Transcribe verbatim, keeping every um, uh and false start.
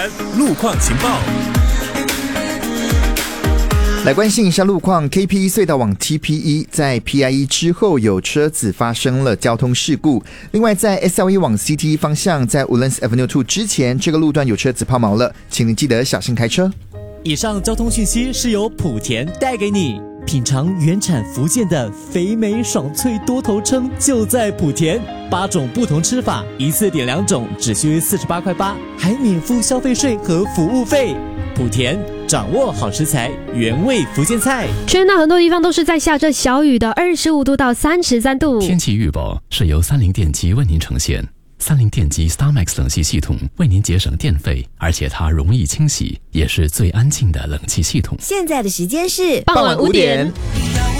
路况情报。 来关心一下路况 ，K P E 隧道往 T P E 在 P I E 之后有车子发生了交通事故。另外，在 S L E 往 C T E 方向，在 Woodlands Avenue 二之前，这个路段有车子抛锚了，请您记得小心开车。 以上交通讯息是由莆田带给你。品尝原产福建的肥美爽脆多头称就在莆田，八种不同吃法，一次点两种，只需四十八块八，还免付消费税和服务费。莆田掌握好食材，原味福建菜。 全岛很多地方都是在下着小雨的，二十五度到三十三度。 天气预报是由三菱电机为您呈现。三菱电机 StarMax 冷气系统为您节省电费，而且它容易清洗，也是最安静的冷气系统。 现在的时间是傍晚五点。